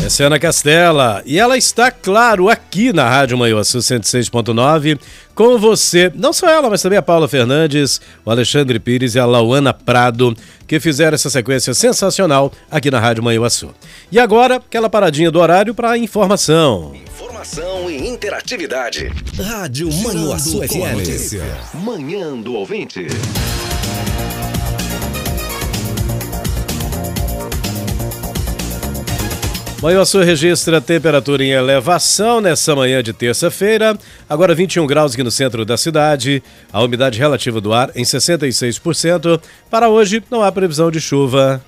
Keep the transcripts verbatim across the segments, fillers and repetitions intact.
Essa é Ana Castela e ela está, claro, aqui na Rádio Manhuaçu cento e seis ponto nove com você, não só ela, mas também a Paula Fernandes, o Alexandre Pires e a Lauana Prado, que fizeram essa sequência sensacional aqui na Rádio Manhuaçu. E agora, aquela paradinha do horário para informação. Informação e interatividade. Rádio Manhuaçu F M. Manhã do Ouvinte. Manhuaçu registra temperatura em elevação nessa manhã de terça-feira, agora vinte e um graus aqui no centro da cidade, a umidade relativa do ar em sessenta e seis por cento. Para hoje não há previsão de chuva.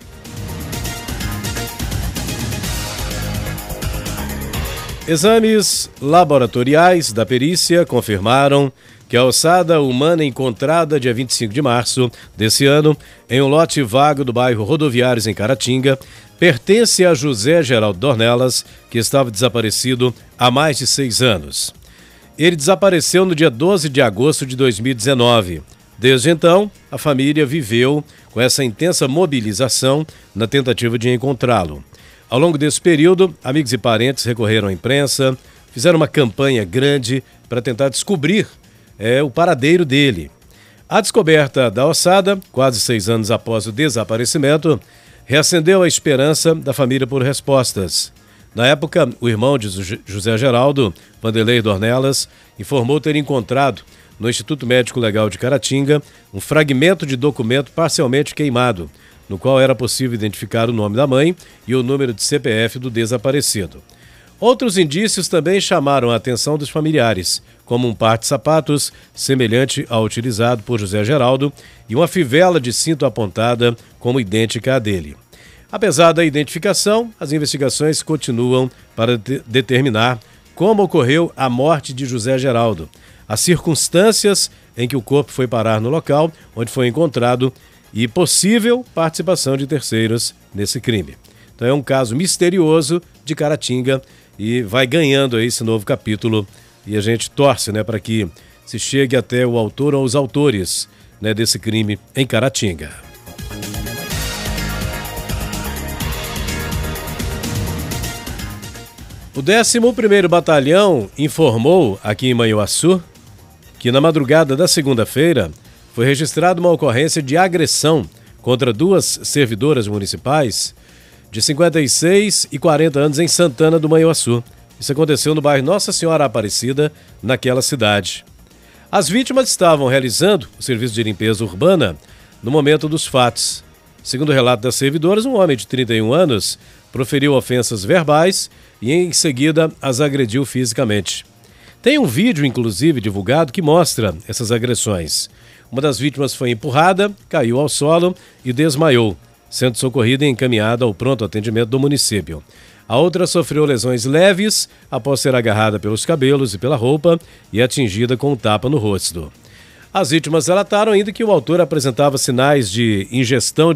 Exames laboratoriais da perícia confirmaram que a ossada humana encontrada dia vinte e cinco de março desse ano em um lote vago do bairro Rodoviários em Caratinga pertence a José Geraldo Dornelas, que estava desaparecido há mais de seis anos. Ele desapareceu no dia doze de agosto de dois mil e dezenove. Desde então, a família viveu com essa intensa mobilização na tentativa de encontrá-lo. Ao longo desse período, amigos e parentes recorreram à imprensa, fizeram uma campanha grande para tentar descobrir é, o paradeiro dele. A descoberta da ossada, quase seis anos após o desaparecimento, reacendeu a esperança da família por respostas. Na época, o irmão de José Geraldo, Vanderlei Dornelas, informou ter encontrado no Instituto Médico Legal de Caratinga um fragmento de documento parcialmente queimado, no qual era possível identificar o nome da mãe e o número de C P F do desaparecido. Outros indícios também chamaram a atenção dos familiares, como um par de sapatos semelhante ao utilizado por José Geraldo e uma fivela de cinto apontada como idêntica à dele. Apesar da identificação, as investigações continuam para de- determinar como ocorreu a morte de José Geraldo, as circunstâncias em que o corpo foi parar no local onde foi encontrado e possível participação de terceiros nesse crime. Então é um caso misterioso de Caratinga e vai ganhando aí esse novo capítulo e a gente torce, né, para que se chegue até o autor ou os autores, né, desse crime em Caratinga. O décimo primeiro Batalhão informou aqui em Manhuaçu que na madrugada da segunda-feira foi registrada uma ocorrência de agressão contra duas servidoras municipais de cinquenta e seis e quarenta anos em Santana do Manhuaçu. Isso aconteceu no bairro Nossa Senhora Aparecida, naquela cidade. As vítimas estavam realizando o serviço de limpeza urbana no momento dos fatos. Segundo o relato das servidoras, um homem de trinta e um anos proferiu ofensas verbais e em seguida as agrediu fisicamente. Tem um vídeo, inclusive, divulgado que mostra essas agressões. Uma das vítimas foi empurrada, caiu ao solo e desmaiou, sendo socorrida e encaminhada ao pronto atendimento do município. A outra sofreu lesões leves após ser agarrada pelos cabelos e pela roupa e atingida com um tapa no rosto. As vítimas relataram ainda que o autor apresentava sinais de ingestão